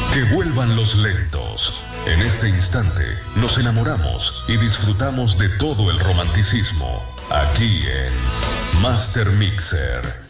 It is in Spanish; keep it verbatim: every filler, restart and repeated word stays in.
Que vuelvan los lentos. En este instante nos enamoramos y disfrutamos de todo el romanticismo. Aquí en Master Mixer.